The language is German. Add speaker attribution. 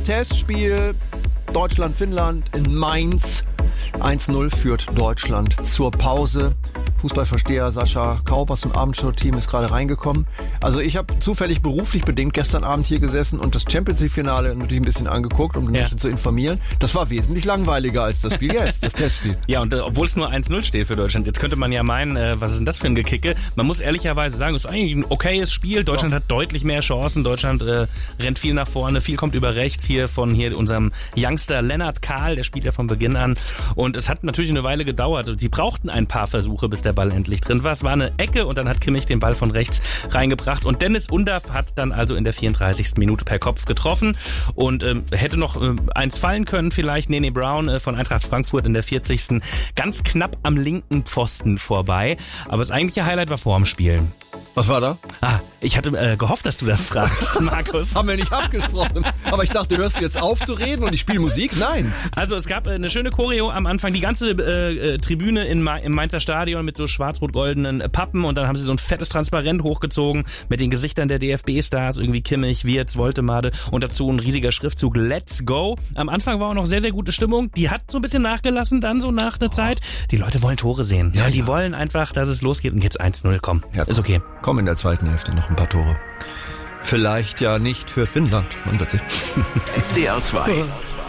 Speaker 1: Testspiel Deutschland-Finnland in Mainz. 1-0 führt Deutschland zur Pause. Fußballversteher Sascha Kaup aus dem Abendschau-Team ist gerade reingekommen. Also ich habe zufällig beruflich bedingt gestern Abend hier gesessen und das Champions-League-Finale natürlich ein bisschen angeguckt, um die Menschen zu informieren. Das war wesentlich langweiliger als das Spiel jetzt, das Testspiel.
Speaker 2: Ja, und obwohl es nur 1-0 steht für Deutschland, jetzt könnte man ja meinen, was ist denn das für ein Gekicke? Man muss ehrlicherweise sagen, es ist eigentlich ein okayes Spiel. Deutschland hat deutlich mehr Chancen. Deutschland rennt viel nach vorne, viel kommt über rechts von unserem Youngster Lennart Kahl, der spielt ja von Beginn an. Und es hat natürlich eine Weile gedauert. Sie brauchten ein paar Versuche, bis der Ball endlich drin war. Es war eine Ecke und dann hat Kimmich den Ball von rechts reingebracht. Und Dennis Undaff hat dann also in der 34. Minute per Kopf getroffen und hätte noch eins fallen können vielleicht. Nene Brown von Eintracht Frankfurt in der 40. ganz knapp am linken Pfosten vorbei. Aber das eigentliche Highlight war vor dem Spiel.
Speaker 1: Was war da?
Speaker 2: Ich hatte gehofft, dass du das fragst, Markus.
Speaker 1: Haben wir nicht abgesprochen. Aber ich dachte, hörst du jetzt auf zu reden und ich spiele Musik? Nein.
Speaker 2: Also es gab eine schöne Choreo am Anfang. Die ganze Tribüne im Mainzer Stadion mit so schwarz-rot-goldenen Pappen. Und dann haben sie so ein fettes Transparent hochgezogen mit den Gesichtern der DFB-Stars. Irgendwie Kimmich, Wirtz, Woltemade. Und dazu ein riesiger Schriftzug Let's Go. Am Anfang war auch noch sehr, sehr gute Stimmung. Die hat so ein bisschen nachgelassen dann so nach einer Zeit. Die Leute wollen Tore sehen. Ja, die wollen einfach, dass es losgeht. Und jetzt 1-0. Komm, ist okay.
Speaker 1: Komm in der zweiten Hälfte noch ein paar Tore. Vielleicht ja nicht für Finnland. Man wird sehen.
Speaker 3: NDR 2.